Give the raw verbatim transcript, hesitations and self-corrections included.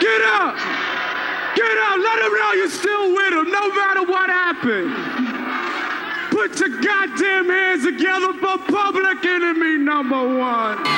Get up! Get up! Let them know you're still with them, no matter what happened. Put your goddamn hands together for Public Enemy number one.